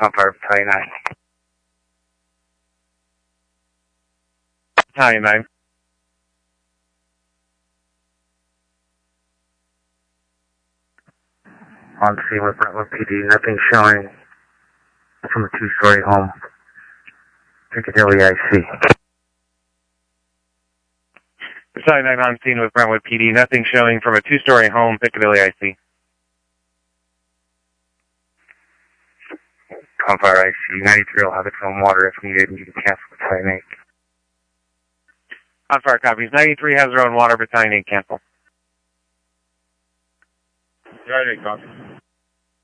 Fire Battalion 9. Battalion 9. On scene with Brentwood PD, nothing showing from a two-story home. Piccadilly IC. Battalion 9 on scene with Brentwood PD, nothing showing from a two-story home, Piccadilly IC. Fire IC, 93 will have its own water if needed, and you can cancel Battalion 8. Fire copies, 93 has their own water, Battalion 8 cancel. Battalion 8 copy.